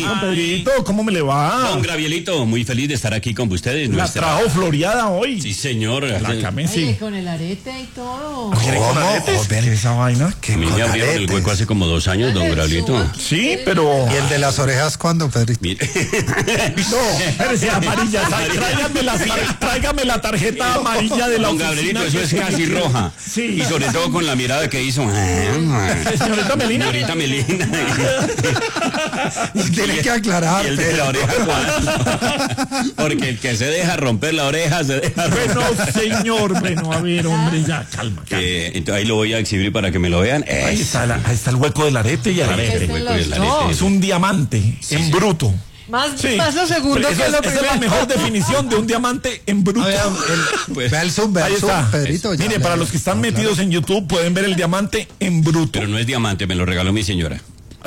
don Pedrito, ¿cómo me le va? Don Gravielito, muy feliz de estar aquí con ustedes. La trajo floreada hoy. Sí, señor. Oye, con el arete y todo. ¿Con aretes? ¿Qué es esa vaina? A mí me abrieron el hueco hace como 2 años, don Gravielito. Sí, pero... ¿Y el de las orejas cuándo, Pedrito? No, espérese, amarilla. Tráigame la tarjeta amarilla de la Don oficina. Gabrielito, eso es casi roja. Sí. Y sobre todo con la mirada que hizo. Señorita Melina. Señorita Melina. Tiene que aclarar. Y el de la oreja cuál. Porque el que se deja romper la oreja se deja romper. Bueno, señor, bueno, a ver, hombre, ya, calma. Entonces ahí lo voy a exhibir para que me lo vean. Ahí está el hueco del arete y el arete. El hueco del arete. Es un diamante en bruto. Más Sí. lo segundo Pero que lo esa es la primero. mejor definición de un diamante en bruto. Vea el zoom, Ahí está. Pedrito. ya, Mire, ya, para ya. los que están metidos en YouTube pueden ver el diamante en bruto. Pero no es diamante, me lo regaló mi señora.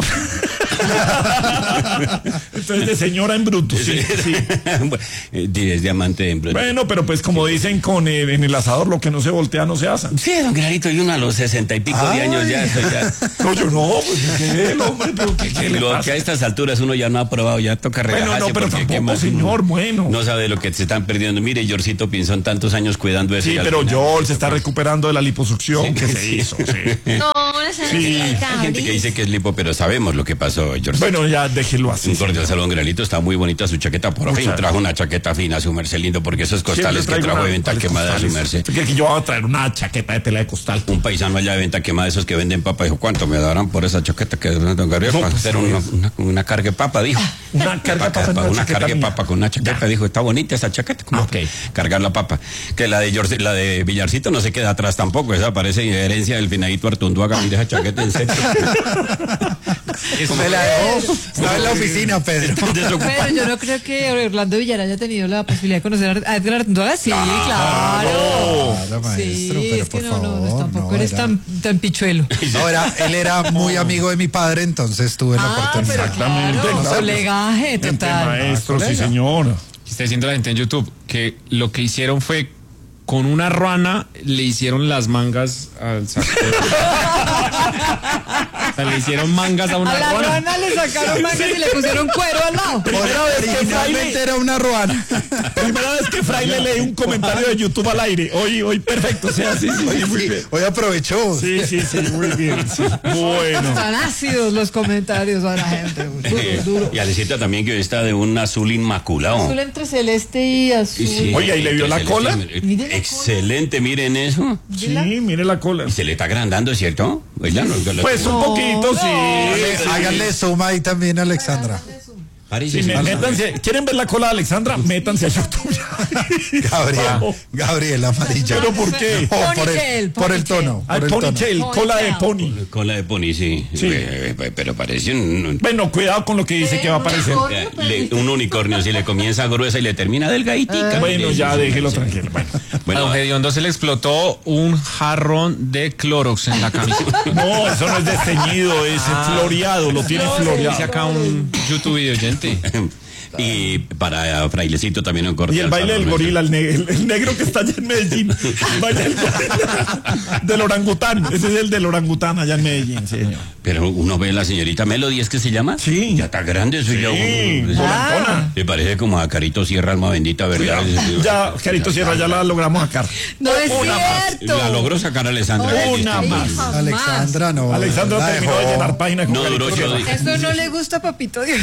Entonces de señora en bruto, sí. Es diamante en bruto. Bueno, pero pues como dicen en el asador, lo que no se voltea no se asa. Sí, don Clarito, y uno a los 60 y pico de años ya. No, yo no, pues ¿qué, hombre? ¿Pero qué le Lo pasa? que a estas alturas uno ya no ha probado, ya toca relajarse. Bueno, no, pero porque ¿qué tampoco, más? señor, bueno. No sabe lo que se están perdiendo. Mire, Yorcito Pinzón, tantos años cuidando eso. Sí, y al pero final- Joel se está recuperando de la liposucción Sí, que se sí. hizo, sí. No, esa Sí. Hay gente que dice que es lipo, pero sabemos lo que pasó, Yorcito. Bueno, ya déjelo así. Un cordial saludo, Granito. Está muy bonita su chaqueta. Por fin Muchas trajo una chaqueta fina, su merced lindo, porque esos costales que trajo de venta quemada, su merced. Que yo voy a traer una chaqueta de tela de costal. Un paisano allá de venta quemada, esos que venden papa, dijo, ¿cuánto me darán por esa chaqueta que don Gabriel? No, Para pues, hacer una carga de papa, dijo. Una carga de papa en una una chaqueta carga de mía. papa con una chaqueta, Ya. dijo, está bonita esa chaqueta. ¿Cómo? Ok. Cargar la papa. Que la de Villarcito no se queda atrás tampoco, esa parece herencia del finadito Artunduaga, mira esa chaqueta en serio. Me la dejó. Estaba en la oficina, Pedro. Pero yo no creo que Orlando Villar haya tenido la posibilidad de conocer a Edgar Artunduaga. Sí, claro. Claro, maestro, Sí, pero es que por no, favor. tampoco no, eres era- tan pichuelo. No, él era muy amigo de mi padre, entonces tuve la oportunidad. pero Exactamente, claro, claro. colegaje Entre total. maestros, sí, señor. Está diciendo la gente en YouTube que lo que hicieron fue con una ruana le hicieron las mangas al saco. O sea, le hicieron mangas a una A la ruana. ruana le sacaron mangas y le pusieron cuero al lado. Primera vez que Originalmente Fraile, era una ruana. primera vez que Fraile lee un comentario de YouTube al aire. Hoy perfecto, o sea, sí, muy bien. Hoy aprovechó. Sí, muy bien. Sí. Bueno. Están ácidos los comentarios a la gente. Duro. Y Alecita también, que hoy está de un azul inmaculado. Azul entre celeste y azul. Y sí, Oiga, ¿y le vio la cola? Mire la Excelente, miren eso. Sí, mire la cola. Y se le está agrandando, ¿cierto? Oiga, Pues un poquito, sí. Háganle suma ahí también, Alexandra. parece. Sí, métanse, ¿quieren ver la cola de Alexandra? Métanse a YouTube. Gabriel amarilla. ¿Pero por qué? Oh, Ponytail, por el tono. Hay Por el tono. ponytail, cola de pony. Cola de pony, sí. Sí. Pero parece un, Bueno, cuidado con lo que dice que va a aparecer. un unicornio. Si le comienza gruesa y le termina delgaditica. Bueno, mire, ya sí, déjelo sí. tranquilo. Bueno. A Bueno, don Gediondo se le explotó un jarrón de Clorox en la camisa. No, eso no es desteñido, es floreado, lo tiene Dice floreado. acá un YouTube video oyente. y para Frailecito también un corte. Y el baile del gorila, el negro que está allá en Medellín. Baila el gorila del orangután. Ese es el del orangután allá en Medellín, sí, señor. Pero uno ve a la señorita Melody, ¿es que se llama? Sí. Ya está grande, soy ya Sí, un... volantona. Le parece como a Carito Sierra, alma bendita, ¿verdad? Ya, Carito Sierra, ya la logramos acá. No es Una más. cierto. La logró sacar a Alessandra. Una más. Jamás. Alexandra no. Alexandra la terminó de dejó. llenar páginas con No duró Carito yo. Sierra. Esto no le gusta a Papito Dios.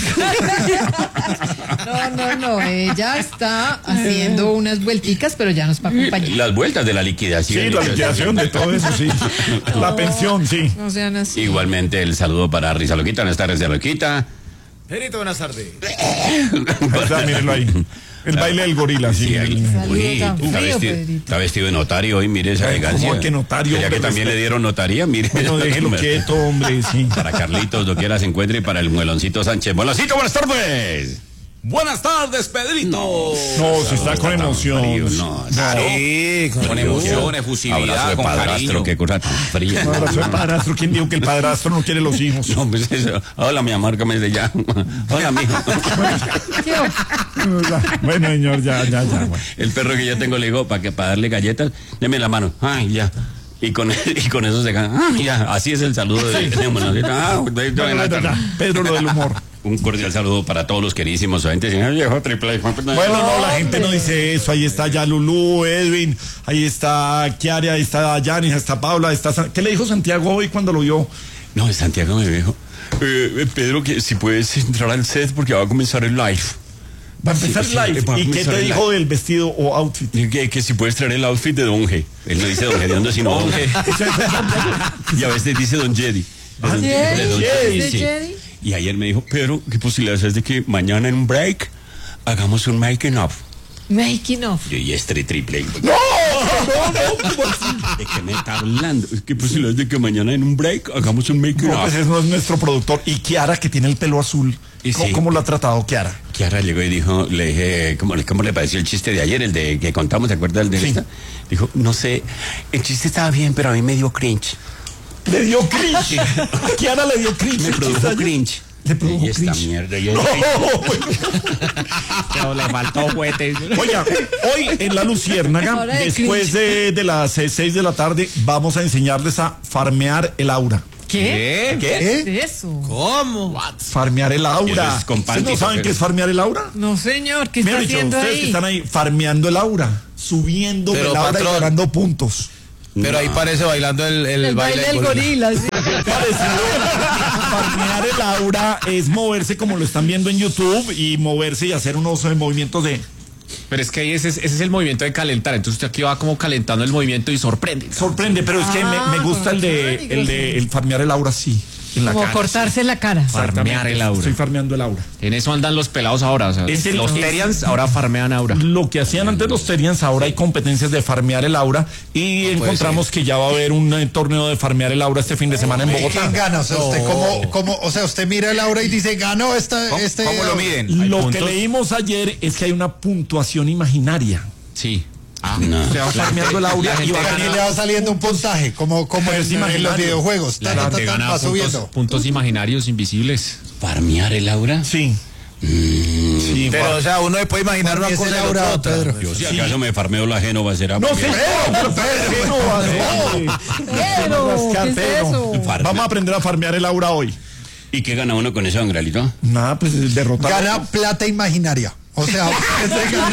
No, ella está haciendo unas vuelticas, pero ya nos va a acompañar. Las vueltas de la liquidación. Sí, la liquidación de todo eso, sí. La pensión, sí. No sean así. Igualmente el saludo para Risa Loquita, buenas tardes de Loquita. Perito, buenas tardes. Ahí está, mírenlo ahí. El baile del gorila, sí. Sí, ahí. Saludo Uy, tan frío, está Pedrito. vestido de notario hoy, mire esa Ay, elegancia. ¿cómo que notario, Ya que hombre? también le dieron notaría, mire. Bueno, déjelo quieto, hombre, sí. Para Carlitos, lo quiera se encuentre, y para el Mueloncito Sánchez. Mueloncito, buenas tardes. Buenas tardes, Pedrito. No, si está con emoción. No, Sí, con emoción, abrazo efusividad, de con padrastro, cariño. qué cosa tan fría. Un abrazo de padrastro. ¿Quién dijo que el padrastro no quiere los hijos? No, pues eso. Hola, mi amor, ¿cómo es ya? Hola, mijo. Bueno, señor, ya. Bueno. El perro que yo tengo le digo, para darle galletas, deme la mano. Ay, ya. Y con eso se gana. Ah, ya. Así es el saludo de Mueloncito. Bueno, ya. Pedro, lo del humor. Un cordial saludo para todos los queridísimos oyentes. Viejo triple. Bueno, no, la gente no dice eso. Ahí está ya Lulú, Edwin, ahí está Kiara, ahí está Yanis, ahí está Paula, ahí está... ¿Qué le dijo Santiago hoy cuando lo vio? No, Santiago me dijo, Pedro, que si puedes entrar al set porque va a comenzar el live. Va a empezar Sí, live. va a ¿Y qué comenzar te el dijo live. del vestido o outfit? Que si puedes traer el outfit de Don G. Él no dice Don Gediondo, sino Don G. Y a veces dice Don Jedi. De Don Jedi. sí. Jedi. Y ayer me dijo, Pedro, ¿qué posibilidades es de que mañana en un break hagamos un making of? Making of. Yo y este triple. No, ¿De qué me está hablando? ¿Qué posibilidades de que mañana en un break hagamos un making no, of? pues ese no es nuestro productor. Y Kiara, que tiene el pelo azul. Y sí. ¿Cómo lo ha tratado Kiara? Kiara llegó y dijo, le dije, ¿cómo le pareció el chiste de ayer, el de que contamos, ¿te acuerdas del de Sí. esta? Dijo, no sé, el chiste estaba bien, pero a mí me dio cringe. Le dio cringe. A Kiara le dio cringe. Me produjo cringe. Le produjo Y esta cringe. mierda. No, bueno. Pero le faltó juguete. Oiga, hoy en La Luciérnaga, Hora de después de las 6 de la tarde, vamos a enseñarles a farmear el aura. ¿Qué? ¿Qué? ¿Qué es eso? ¿Cómo? Farmear el aura. Eso es con ¿Ustedes no panty, saben pero- qué es farmear el aura? No, señor, ¿qué está Mira, dicho, haciendo ustedes que ahí? están ahí farmeando el aura, subiendo Pero, el aura patrón. y ganando puntos. Pero ahí parece bailando el El baile del gorila, sí. Farmear el aura es moverse como lo están viendo en YouTube y moverse y hacer unos movimientos de... Pero es que ahí ese es el movimiento de calentar. Entonces usted aquí va como calentando el movimiento y sorprende. Sorprende, pero es que me gusta el farmear el aura así, en la Como cara. cortarse la cara. Farmear el aura. Estoy farmeando el aura. En eso andan los pelados ahora. O sea, Es el- los es- Terians ahora farmean aura. Lo que hacían antes los Terians, ahora hay competencias de farmear el aura y encontramos que ya va a haber un torneo de farmear el aura este fin de semana en ¿Y Bogotá. quién gana? O sea, usted o sea, usted mira el aura y dice, ganó este. ¿Cómo lo miden? Lo que puntos? leímos ayer es que hay una puntuación imaginaria. Sí. No. Se va farmeando el aura y va Y le ganando. va saliendo un puntaje, como Pero es en los imaginario. videojuegos. La gente gana Va subiendo. puntos imaginarios invisibles. ¿Farmear el aura? Sí. Sí, Pero, o sea, uno se puede imaginar una Es cosa el y la aura, otra. Pedro. Yo si acaso me farmeo la Génova será no porque- sé, pero ¿Qué es eso? Vamos a aprender a farmear el aura hoy. ¿Y qué gana uno con eso, Angralito? Nada, pues derrotar. Gana plata imaginaria. O sea, usted gana.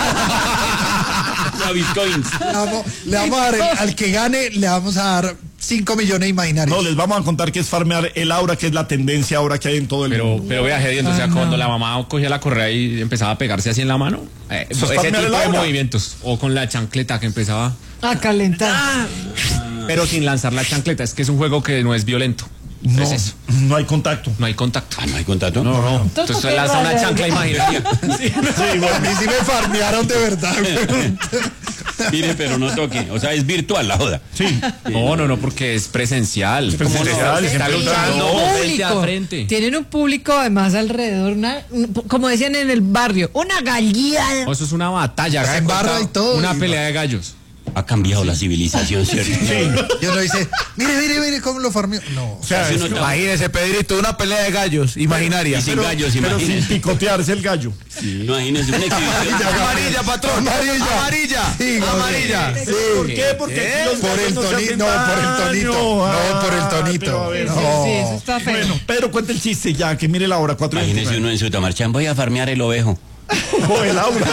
A bitcoins. Le vamos a dar, al que gane, le vamos a dar 5 millones imaginarios. No, les vamos a contar qué es farmear el aura, que es la tendencia ahora que hay en todo el mundo. Pero vea, Gediendo, o sea, cuando la mamá cogía la correa y empezaba a pegarse así en la mano, Eso es ese farmear tipo el de aura. movimientos. O con la chancleta que empezaba, A calentar. pero sin lanzar la chancleta. Es que es un juego que no es violento. No, Es eso. no hay contacto. No hay contacto. Ah, ¿no hay contacto? No. Entonces ¿por qué lanza una vaya? chancla imaginaria. A mí sí me farmearon de verdad. Mire, pero no toque. O sea, es virtual la joda. Sí. No, porque es presencial. presencial, Está siempre luchando está- frente a Público. frente. Tienen un público además alrededor, como decían en el barrio, una gallada. Eso es una batalla. Se haga de embarra cuenta, y todo, Una y pelea de gallos. Ha cambiado la civilización, ¿cierto? Y uno dice, mire cómo lo farmeó. No. O sea, Si uno es- Imagínese, Pedrito, una pelea de gallos imaginaria. Y sin gallos, pero sin imagínese. picotearse el gallo. Imagínese una exhibición. Amarilla, patrón. Amarilla. Sí, Amarilla. sí. ¿Por qué? Porque aquí los Por gallos el no se hacen tonito, no, por el daño. tonito. No, por el Ah, tonito. pero a ver, Sí, no. sí, eso está feo. Bueno, Pedro, cuenta el chiste ya, que mire la hora, 4 Imagínese uno en su tamarchán, voy a farmear el ovejo. O el aura.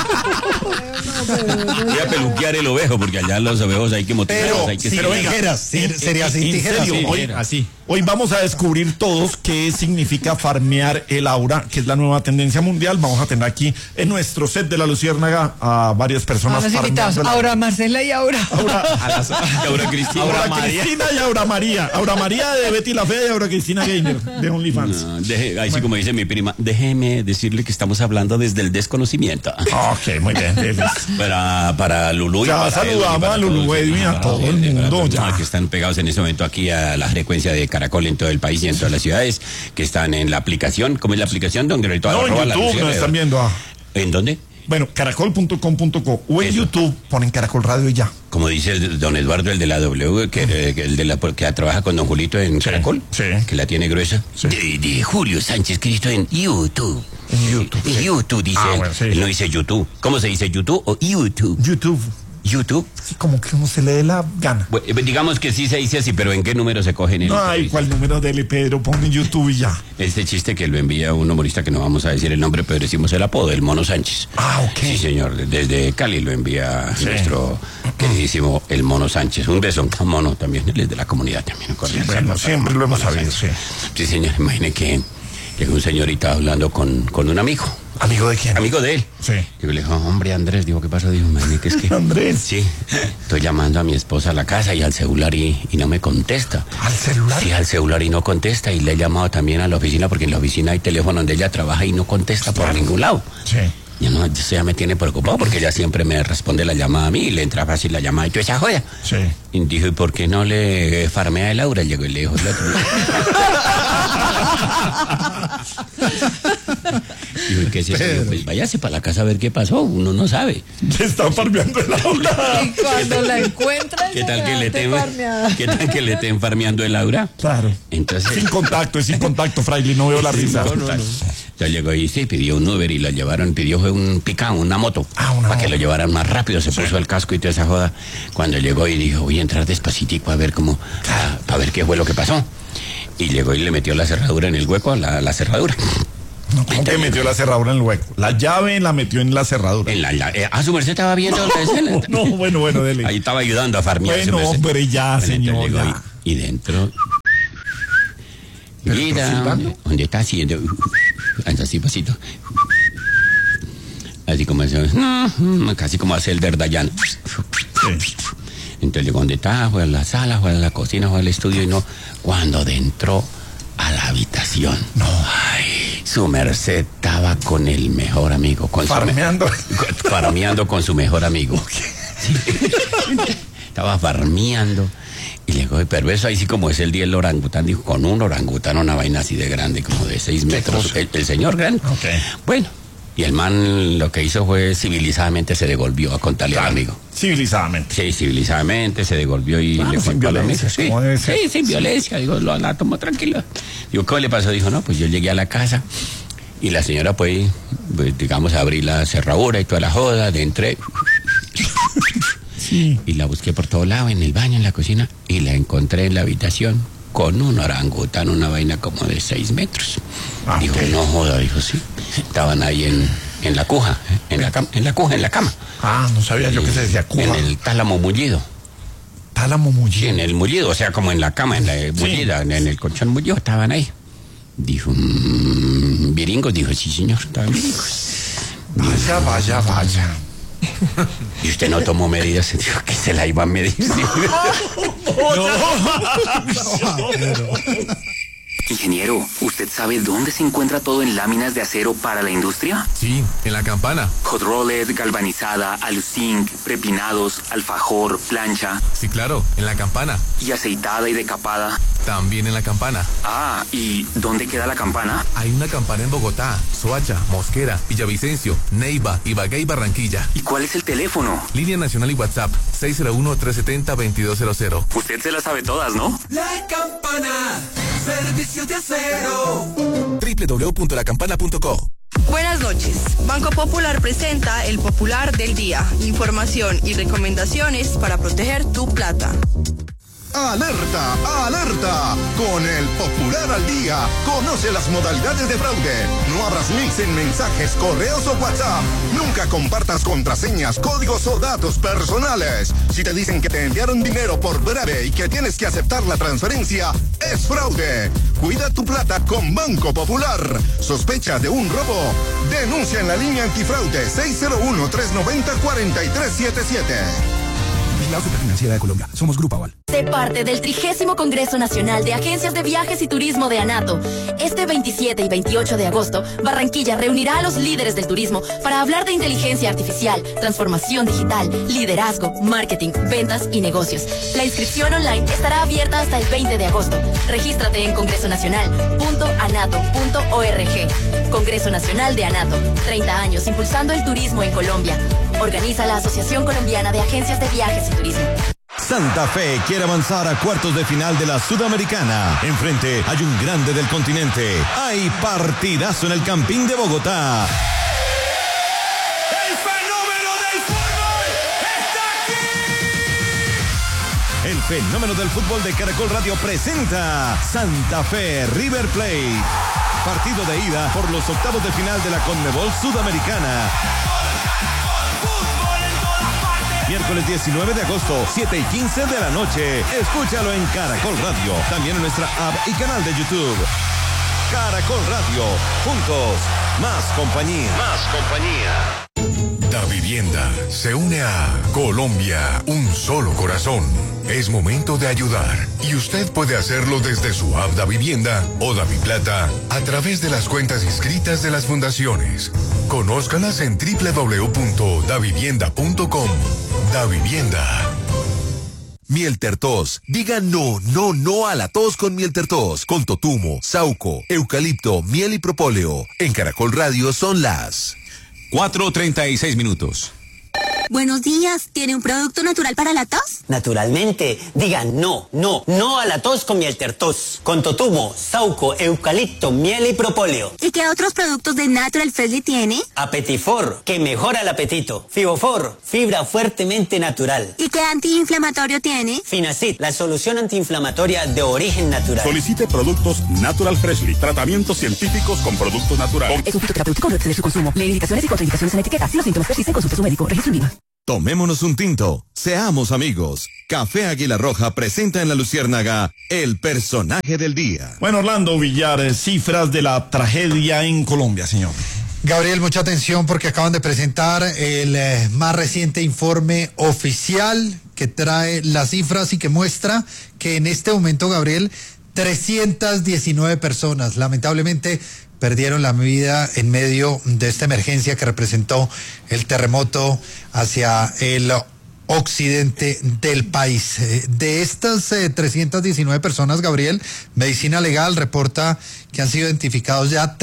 Voy a peluquear el ovejo, porque allá los ovejos hay que motivarlos, Pero hay que sin pero venga, tijeras. Sería sin en tijeras. serio, Sí. hoy, así. hoy vamos a descubrir todos qué significa farmear el aura, que es la nueva tendencia mundial. Vamos a tener aquí en nuestro set de La Luciérnaga a varias A personas los invitados, farmeando el Aura Marcela y Aura. Ahora Cristina. Aura María. Cristina y Aura María. Aura María de Betty la Fea y Aura Cristina Gamer de OnlyFans. No, ahí sí como dice mi prima, déjeme decirle que estamos hablando desde el desconocimiento. Ok, muy bien. Para Lulú y Ya para saludamos Edwin y para a Lulú, todos, Edwin, a para todo el para mundo, todos, ya. que están pegados en este momento aquí a la frecuencia de Caracol en todo el país y en todas las ciudades, que están en la aplicación. ¿Cómo es la aplicación? Donde ahorita No, en arroba la YouTube Luciérnaga. nos están viendo. ¿En dónde? Bueno, caracol.com.co o en Eso. YouTube ponen Caracol Radio y ya. Como dice don Eduardo, el de la W, que el de la que trabaja con don Julito en Caracol, sí. que la tiene gruesa. Sí. De Julio Sánchez Cristo en YouTube. En YouTube, sí. YouTube dice Ah, él. bueno, sí. Él no dice YouTube. ¿Cómo se dice YouTube o YouTube? YouTube. YouTube. Sí, como que uno se le dé la gana. Bueno, digamos que sí se dice así, pero ¿en qué número se cogen el? No, ay, ¿cuál número dele, Pedro? Ponme en YouTube y ya. Este chiste que lo envía un humorista que no vamos a decir el nombre, pero decimos el apodo, el Mono Sánchez. Ah, ok. Sí, señor, desde Cali lo envía nuestro queridísimo el Mono Sánchez. Un beso, un mono también, él es de la comunidad también. Bueno, siempre lo hemos sabido, sí. Sí, señor, imagine que llegó un señorita hablando con un amigo. ¿Amigo de quién? Amigo de él. Sí. Y le dijo, hombre, Andrés, digo, ¿qué pasó? Dijo, imagine que es que... Andrés. Sí, estoy llamando a mi esposa a la casa y al celular y no me contesta. ¿Al celular? Sí, al celular y no contesta. Y le he llamado también a la oficina porque en la oficina hay teléfono donde ella trabaja y no contesta por ningún lado. Sí. Eso ya me tiene preocupado porque ella siempre me responde la llamada a mí y le entra fácil la llamada y toda esa joya. Sí. Y dijo, ¿y por qué no le farmea el Laura? Llegó y le dijo, dijo, ¿y qué es eso? Dijo, pues váyase para la casa a ver qué pasó, uno no sabe. Le están farmeando el aula. Y cuando la encuentran, ¿Qué tal que le estén estén farmeando el Laura? Claro. Entonces... Es sin contacto, fraile, no veo la risa. No. Ya llegó y sí, pidió un Uber y la llevaron, pidió un picán, una moto, para que lo llevaran más rápido, se puso el casco y toda esa joda. Cuando llegó y dijo, voy a entrar despacitico a ver cómo, para ver qué fue lo que pasó. Y llegó y le metió la cerradura en el hueco, la cerradura. No, ¿cómo que metió la cerradura en el hueco? La llave la metió en la cerradura. Su merced estaba viendo la escena. No, bueno, dele. Ahí estaba ayudando a farmear. Bueno, hombre, ya, Bueno, señor. llegó Ya. y dentro... Mira, ¿dónde está haciendo? Así pasito. Así como hace, casi como hace el Verdallano. Sí. Entonces llegó donde está, fue a la sala, fue a la cocina, fue al estudio y no. Cuando entró a la habitación, no, ay, su merced estaba con el mejor amigo. Farmeando. Farmeando con su mejor amigo. Okay. Sí. Estaba farmeando. Y llegó de perverso, ahí sí como es el día el orangután, dijo, con un orangután una vaina así de grande, como de 6 metros, el señor grande. Okay. Bueno, y el man lo que hizo fue civilizadamente se devolvió a contarle al amigo. Civilizadamente. Sí, civilizadamente se devolvió y le sin contó al amigo. violencia, Sí, como debe ser. sí, sin violencia, digo, la tomó tranquila. Digo, ¿cómo le pasó? Dijo, no, pues yo llegué a la casa y la señora pues digamos, abrí la cerradura y toda la joda, entré. Sí. Y la busqué por todo lado, en el baño, en la cocina, y la encontré en la habitación con un orangután, una vaina como de 6 metros. Ah, dijo, okay. no joda, dijo, sí. Estaban ahí en la cuja, en la cama. Ah, no sabía yo que se decía cuja. En el tálamo mullido. Tálamo Sí, mullido. en el mullido, o sea, como en la cama, en la mullida, en el colchón mullido, estaban ahí. Dijo, viringos, dijo, sí, señor, estaban viringos. Vaya. Y usted no tomó medidas, dijo que se la iba a medir. Ingeniero, ¿usted sabe dónde se encuentra todo en láminas de acero para la industria? Sí, en la campana. Hot rolled, galvanizada, aluzinc, prepinados, alfajor, plancha. Sí, claro, en la campana. Y aceitada y decapada. También en la campana. Ah, ¿y dónde queda la campana? Hay una campana en Bogotá, Soacha, Mosquera, Villavicencio, Neiva, Ibagué y Barranquilla. ¿Y cuál es el teléfono? Línea nacional y WhatsApp, 601-370-2200. Usted se las sabe todas, ¿no? La Campana, servicio de acero. www.lacampana.co. Buenas noches. Banco Popular presenta el Popular del Día. Información y recomendaciones para proteger tu plata. ¡Alerta! ¡Alerta! Con el Popular al Día, conoce las modalidades de fraude. No abras links en mensajes, correos o WhatsApp. Nunca compartas contraseñas, códigos o datos personales. Si te dicen que te enviaron dinero por breve y que tienes que aceptar la transferencia, es fraude. Cuida tu plata con Banco Popular. ¿Sospecha de un robo? Denuncia en la línea antifraude 601-390-4377. La Superfinanciera de Colombia. Somos Grupo Aval. Sé parte del 30º Congreso Nacional de Agencias de Viajes y Turismo de ANATO. Este 27 y 28 de agosto, Barranquilla reunirá a los líderes del turismo para hablar de inteligencia artificial, transformación digital, liderazgo, marketing, ventas y negocios. La inscripción online estará abierta hasta el 20 de agosto. Regístrate en congresonacional.anato.org. Congreso Nacional de ANATO. 30 años impulsando el turismo en Colombia. Organiza la Asociación Colombiana de Agencias de Viajes y Turismo. Santa Fe quiere avanzar a cuartos de final de la Sudamericana. Enfrente hay un grande del continente. Hay partidazo en el Campín de Bogotá. El fenómeno del fútbol está aquí. El fenómeno del fútbol de Caracol Radio presenta Santa Fe River Plate. Partido de ida por los octavos de final de la Conmebol Sudamericana. Miércoles 19 de agosto, 7:15 de la noche. Escúchalo en Caracol Radio. También en nuestra app y canal de YouTube. Caracol Radio. Juntos. Más compañía. Más compañía. Davivienda se une a Colombia, un solo corazón. Es momento de ayudar y usted puede hacerlo desde su app Davivienda o Daviplata a través de las cuentas inscritas de las fundaciones. Conózcalas en www.davivienda.com. Davivienda. Miel Tertos. Diga no a la tos con Miel Tertos. Con totumo, sauco, eucalipto, miel y propóleo. En Caracol Radio son las 4:36 minutos. Buenos días, ¿tiene un producto natural para la tos? Naturalmente, digan no a la tos con Miel Tertos, con totumo, sauco, eucalipto, miel y propóleo. ¿Y qué otros productos de Natural Freshly tiene? Apetifor, que mejora el apetito. Fibofor, fibra fuertemente natural. ¿Y qué antiinflamatorio tiene? Finacid, la solución antiinflamatoria de origen natural. Solicite productos Natural Freshly, tratamientos científicos con productos naturales. Es un fitoterapéutico, no exceder su consumo. Lee indicaciones y contraindicaciones en la etiqueta. Si los síntomas persisten, consulte a su médico. Registro INVIMA. Tomémonos un tinto, seamos amigos. Café Águila Roja presenta en La Luciérnaga el personaje del día. Bueno, Orlando Villar, cifras de la tragedia en Colombia, señor. Gabriel, mucha atención porque acaban de presentar el más reciente informe oficial que trae las cifras y que muestra que en este momento, Gabriel, 319 personas lamentablemente perdieron la vida en medio de esta emergencia que representó el terremoto hacia el occidente del país. De estas 319 personas, Gabriel, Medicina Legal reporta que han sido identificados ya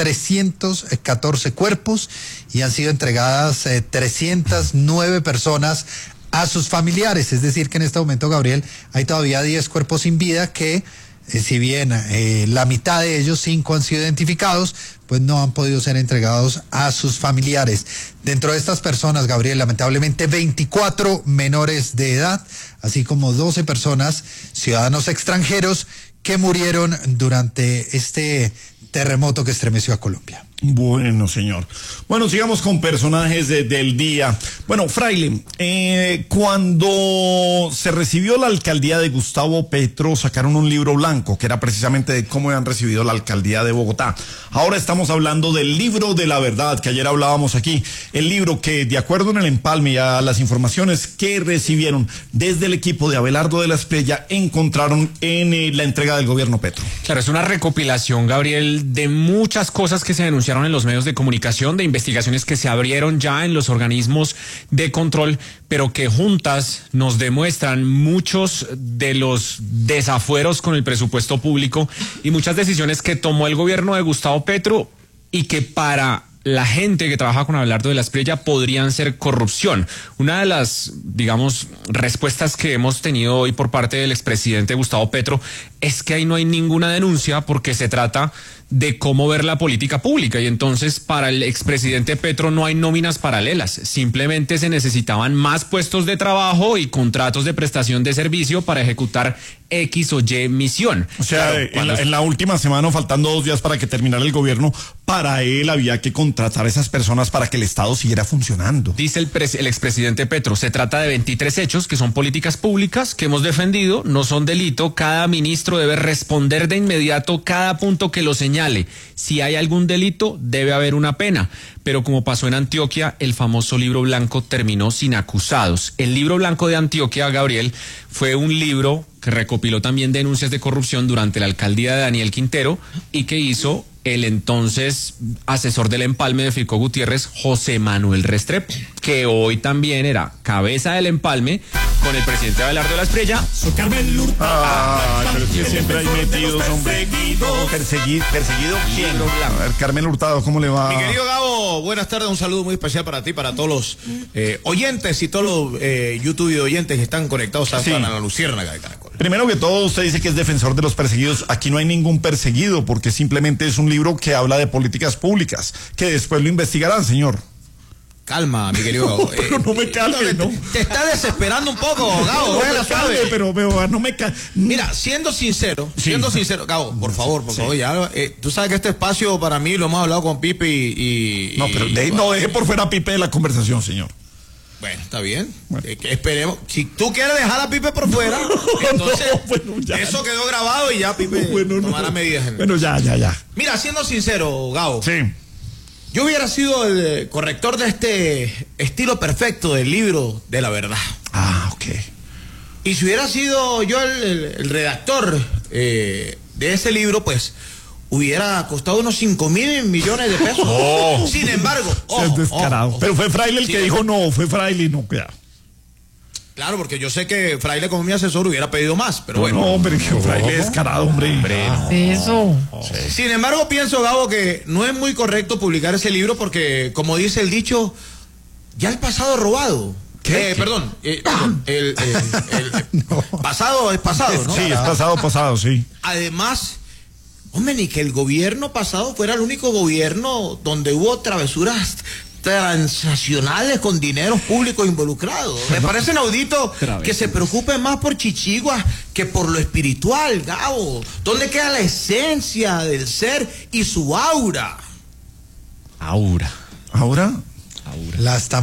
314 cuerpos y han sido entregadas 309 personas a sus familiares. Es decir, que en este momento, Gabriel, hay todavía 10 cuerpos sin vida que si bien la mitad de ellos, 5 han sido identificados, pues no han podido ser entregados a sus familiares. Dentro de estas personas, Gabriel, lamentablemente 24 menores de edad, así como 12 personas, ciudadanos extranjeros, que murieron durante este terremoto que estremeció a Colombia. Bueno, señor. Bueno, sigamos con personajes del día. Bueno, Fraile, cuando se recibió la alcaldía de Gustavo Petro, sacaron un libro blanco, que era precisamente de cómo han recibido la alcaldía de Bogotá. Ahora estamos hablando del libro de la verdad, que ayer hablábamos aquí. El libro que, de acuerdo en el empalme y a las informaciones que recibieron desde el equipo de Abelardo de la Espriella, encontraron en la entrega del gobierno Petro. Claro, es una recopilación, Gabriel, de muchas cosas que se denunciaron en los medios de comunicación, de investigaciones que se abrieron ya en los organismos de control, pero que juntas nos demuestran muchos de los desafueros con el presupuesto público y muchas decisiones que tomó el gobierno de Gustavo Petro y que para la gente que trabaja con Abelardo de la Espriella podrían ser corrupción. Una de las, digamos, respuestas que hemos tenido hoy por parte del expresidente Gustavo Petro es que ahí no hay ninguna denuncia porque se trata de cómo ver la política pública y entonces para el expresidente Petro no hay nóminas paralelas, simplemente se necesitaban más puestos de trabajo y contratos de prestación de servicio para ejecutar X o Y misión. O sea, claro, en la última semana, faltando 2 días para que terminara el gobierno, para él había que contratar a esas personas para que el Estado siguiera funcionando. Dice el expresidente Petro, se trata de 23 hechos que son políticas públicas que hemos defendido, no son delito, cada ministro debe responder de inmediato cada punto que lo señale. Si hay algún delito, debe haber una pena. Pero como pasó en Antioquia, el famoso libro blanco terminó sin acusados. El libro blanco de Antioquia, Gabriel, fue un libro que recopiló también denuncias de corrupción durante la alcaldía de Daniel Quintero y que hizo el entonces asesor del empalme de Fico Gutiérrez, José Manuel Restrepo, que hoy también era cabeza del empalme con el presidente Abelardo de la Espriella. Pero es que siempre hay metidos, hombre. ¿Perseguido quién? A ver, Carmen Hurtado, ¿cómo le va? Mi querido Gabo, buenas tardes, un saludo muy especial para ti, para todos los oyentes y todos los YouTube y oyentes que están conectados a la Luciérnaga de Caracol. Primero que todo, usted dice que es defensor de los perseguidos. Aquí no hay ningún perseguido, porque simplemente es un libro que habla de políticas públicas, que después lo investigarán, señor. Calma, mi querido Gabo. Pero no me calme, ¿no? Te está desesperando un poco, Gabo. No me calme, pero no me calme. Mira, siendo sincero, Gabo, por favor, ya, tú sabes que este espacio para mí lo hemos hablado con Pipe y no, pero no deje por fuera a Pipe de la conversación, señor. Bueno, está bien. Esperemos. Si tú quieres dejar a Pipe por fuera, entonces eso quedó grabado y ya Pipe tomará medidas. Bueno, ya. Mira, siendo sincero, Gabo. Sí. Yo hubiera sido el corrector de este estilo perfecto del libro de la verdad. Ah, ok. Y si hubiera sido yo el redactor de ese libro, pues hubiera costado unos 5.000 millones de pesos. Oh. Sin embargo, es descarado. Pero fue Fraile el que dijo no, fue Fraile y no, cuidado. Claro, porque yo sé que Fraile como mi asesor hubiera pedido más, pero bueno. No, hombre, que Fraile es descarado, hombre. No. Eso. Sin embargo, pienso, Gabo, que no es muy correcto publicar ese libro porque, como dice el dicho, ya el pasado robado. ¿Qué? Perdón, el pasado es pasado, ¿no? Sí, es pasado, sí. Además, hombre, ni que el gobierno pasado fuera el único gobierno donde hubo travesuras transnacionales con dineros públicos involucrados. Me parece inaudito que se preocupe más por chichiguas que por lo espiritual, Gabo. ¿Dónde queda la esencia del ser y su aura? ¿Aura? La están...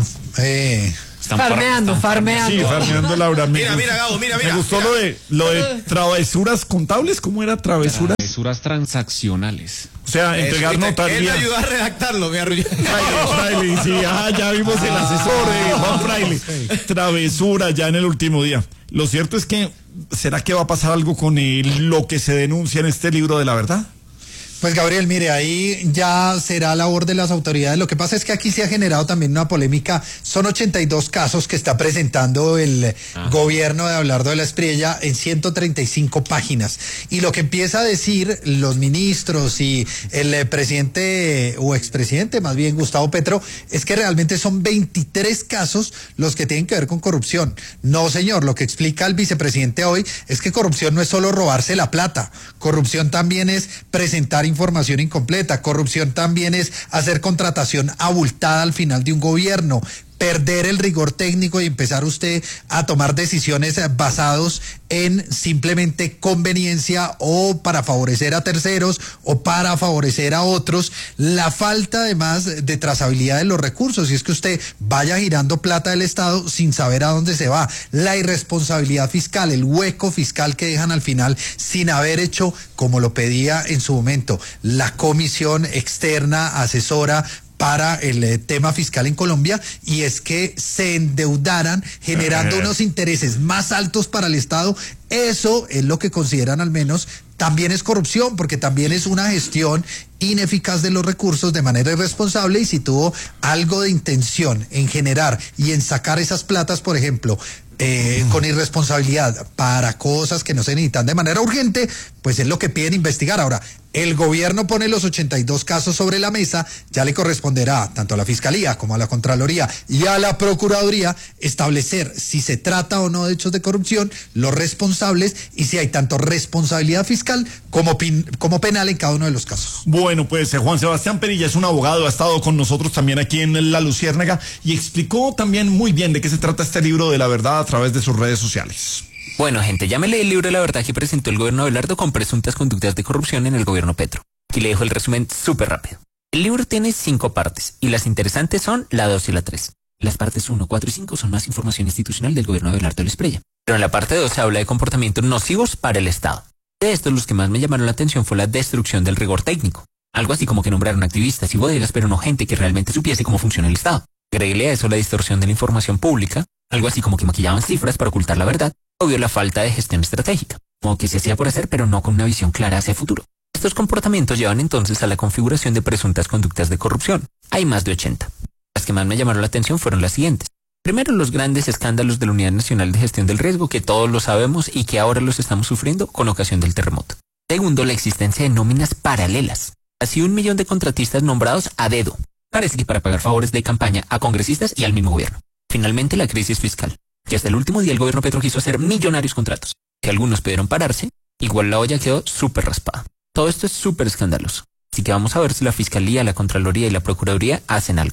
Farmeando. Sí, farmeando Laura. Mira, Gabo, mira. Me gustó lo de travesuras contables. ¿Cómo era travesuras? Travesuras transaccionales. O sea, entregar notaría. Él me ayudó a redactarlo, me arrulló. Fraile, sí, ya vimos el asesor Juan Fraile. Travesura ya en el último día. Lo cierto es que, ¿será que va a pasar algo con lo que se denuncia en este libro de la verdad? Pues Gabriel, mire, ahí ya será labor de las autoridades. Lo que pasa es que aquí se ha generado también una polémica. Son 82 casos que está presentando el gobierno de Abelardo de la Espriella en 135 páginas. Y lo que empieza a decir los ministros y el presidente o expresidente, más bien Gustavo Petro, es que realmente son 23 casos los que tienen que ver con corrupción. No, señor, lo que explica el vicepresidente hoy es que corrupción no es solo robarse la plata. Corrupción también es presentar información incompleta. Corrupción también es hacer contratación abultada al final de un gobierno, perder el rigor técnico y empezar usted a tomar decisiones basados en simplemente conveniencia o para favorecer a terceros o para favorecer a otros. La falta además de trazabilidad de los recursos, y es que usted vaya girando plata del Estado sin saber a dónde se va. La irresponsabilidad fiscal, el hueco fiscal que dejan al final sin haber hecho, como lo pedía en su momento, la comisión externa asesora para el tema fiscal en Colombia, y es que se endeudaran generando unos intereses más altos para el Estado. Eso es lo que consideran, al menos, también es corrupción, porque también es una gestión ineficaz de los recursos de manera irresponsable. Y si tuvo algo de intención en generar y en sacar esas platas, por ejemplo, con irresponsabilidad para cosas que no se necesitan de manera urgente, pues es lo que piden investigar. Ahora, el gobierno pone los 82 casos sobre la mesa, ya le corresponderá tanto a la Fiscalía como a la Contraloría y a la Procuraduría establecer si se trata o no de hechos de corrupción, los responsables y si hay tanto responsabilidad fiscal como penal en cada uno de los casos. Bueno, pues Juan Sebastián Perilla es un abogado, ha estado con nosotros también aquí en La Luciérnaga y explicó también muy bien de qué se trata este libro de la verdad a través de sus redes sociales. Bueno, gente, ya me leí el libro de la verdad que presentó el gobierno de Abelardo con presuntas conductas de corrupción en el gobierno Petro. Aquí le dejo el resumen súper rápido. El libro tiene 5 partes y las interesantes son la 2 y la 3. Las partes 1, 4 y 5 son más información institucional del gobierno de Abelardo de la Espriella. Pero en la parte 2 se habla de comportamientos nocivos para el Estado. De estos, los que más me llamaron la atención fue la destrucción del rigor técnico. Algo así como que nombraron activistas y bodegas, pero no gente que realmente supiese cómo funciona el Estado. Agréguele a eso la distorsión de la información pública, algo así como que maquillaban cifras para ocultar la verdad. Obvio, la falta de gestión estratégica, como que se hacía por hacer, pero no con una visión clara hacia el futuro. Estos comportamientos llevan entonces a la configuración de presuntas conductas de corrupción. Hay más de 80. Las que más me llamaron la atención fueron las siguientes. Primero, los grandes escándalos de la Unidad Nacional de Gestión del Riesgo, que todos lo sabemos y que ahora los estamos sufriendo con ocasión del terremoto. Segundo, la existencia de nóminas paralelas. Así 1 millón de contratistas nombrados a dedo. Parece que para pagar favores de campaña a congresistas y al mismo gobierno. Finalmente, la crisis fiscal, que hasta el último día el gobierno Petro quiso hacer millonarios contratos, que algunos pudieron pararse, igual la olla quedó súper raspada. Todo esto es súper escandaloso, así que vamos a ver si la Fiscalía, la Contraloría y la Procuraduría hacen algo.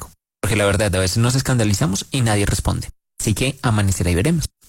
Porque la verdad, a veces nos escandalizamos y nadie responde. Así que amanecerá y veremos.